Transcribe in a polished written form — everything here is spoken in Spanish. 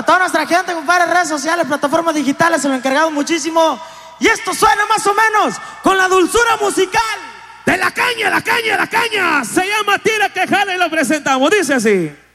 A toda nuestra gente, compadre, redes sociales, plataformas digitales, se lo he encargado muchísimo. Y esto suena más o menos con la dulzura musical de la caña, la caña, la caña. Se llama Tira que Jala y lo presentamos. Dice así.